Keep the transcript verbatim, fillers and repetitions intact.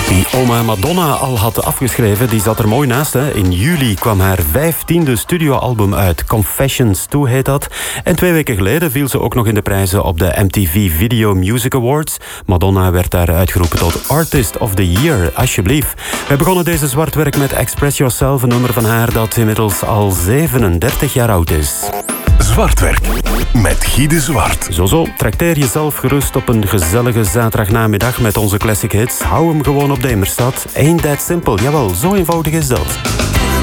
Die oma Madonna al had afgeschreven, die zat er mooi naast. Hè. In juli kwam haar vijftiende studioalbum uit. Confessions twee heet dat. En twee weken geleden viel ze ook nog in de prijzen op de M T V Video Music Awards. Madonna werd daar uitgeroepen tot Artist of the Year, alsjeblieft. We begonnen deze zwartwerk met Express Yourself, een nummer van haar dat inmiddels al zevenendertig jaar oud is. Zwartwerk met Guy de Zwart. Zo zo, trakteer jezelf gerust op een gezellige zaterdagnamiddag met onze classic hits. Hou hem gewoon op de Immerstad. Ain't that simple, jawel, zo eenvoudig is dat.